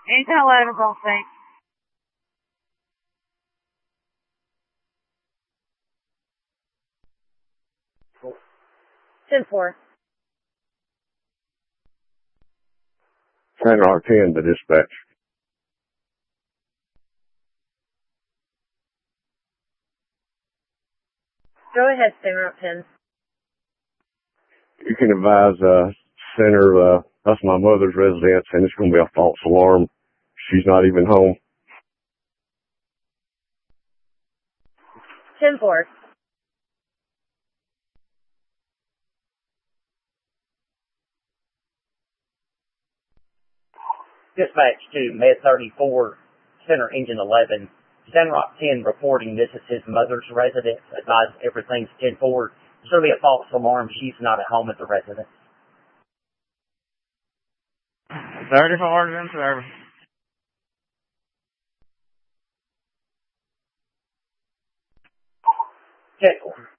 Anything alarmable, thanks. Cool. 10-4. San Rock 10 to dispatch. Go ahead, San Rock 10. You can advise, Center, that's my mother's residence, and it's going to be a false alarm. She's not even home. 10-4. Dispatch to Med 34, Center Engine 11. San Rock 10 reporting this is his mother's residence. Advise everything's 10-4. It's going to be a false alarm. She's not at home at the residence. 34's in service. Check.